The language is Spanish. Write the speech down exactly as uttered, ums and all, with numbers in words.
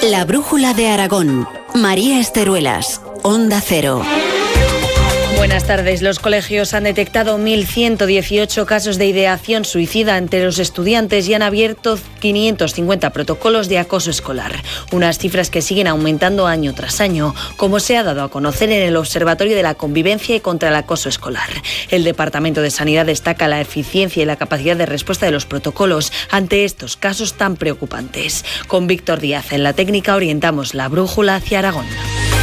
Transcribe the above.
La Brújula de Aragón. María Esteruelas, Onda Cero. Buenas tardes. Los colegios han detectado mil ciento dieciocho casos de ideación suicida entre los estudiantes y han abierto quinientos cincuenta protocolos de acoso escolar. Unas cifras que siguen aumentando año tras año, como se ha dado a conocer en el Observatorio de la Convivencia y contra el Acoso Escolar. El Departamento de Sanidad destaca la eficiencia y la capacidad de respuesta de los protocolos ante estos casos tan preocupantes. Con Víctor Díaz en la técnica orientamos la brújula hacia Aragón.